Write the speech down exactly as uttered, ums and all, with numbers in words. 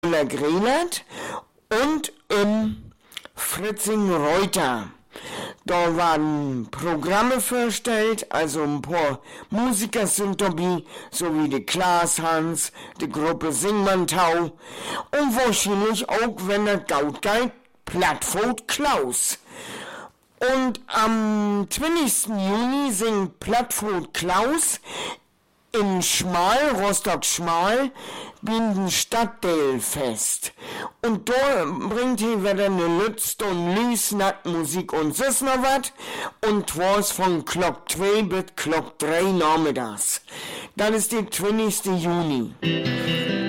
Grelert und in Fritzing-Reuter. Da waren Programme vorgestellt, also ein paar Musiker sind dabei, so wie die Klaas Hans, die Gruppe Singmantau und wahrscheinlich auch, wenn er Gaut geht, Plattfot Klaus. Und am zwanzigsten Juni singt Plattfot Klaus in Schmal, Rostock-Schmal, bin Stadtteilfest. Und da bringt hier wieder eine Lützt und Lüs, Nattmusik und sis noch wat. Und twas von Glock zwei bis Glock drei nachmittags. Das ist der zwanzigsten Juni.